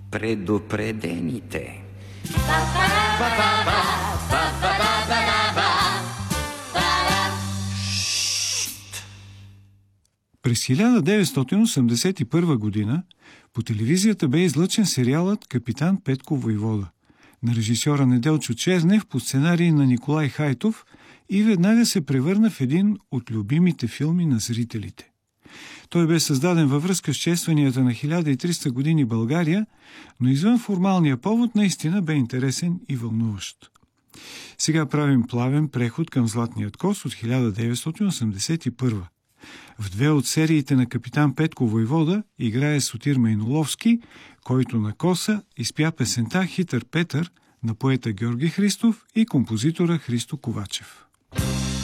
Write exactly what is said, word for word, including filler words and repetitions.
Предупредените. През хиляда деветстотин осемдесет и първа година по телевизията бе излъчен сериалът «Капитан Петко войвода» на режисьора Неделчо Чернев по сценарий на Николай Хайтов и веднага се превърна в един от любимите филми на зрителите. Той бе създаден във връзка с честванията на хиляда и триста години България, но извън формалния повод наистина бе интересен и вълнуващ. Сега правим плавен преход към Златният коз от хиляда деветстотин осемдесет и първа. В две от сериите на Капитан Петко войвода играе Сотир Майноловски, който на коса изпя песента «Хитър Петър» на поета Георги Христов и композитора Христо Ковачев.